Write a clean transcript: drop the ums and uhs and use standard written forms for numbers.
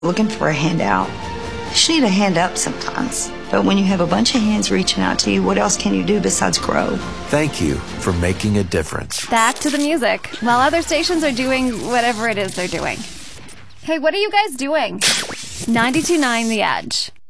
looking for a handout. You just need a hand up sometimes. But when you have a bunch of hands reaching out to you, what else can you do besides grow? Thank you for making a difference. Back to the music, while other stations are doing whatever it is they're doing. Hey, what are you guys doing? 92.9 The Edge.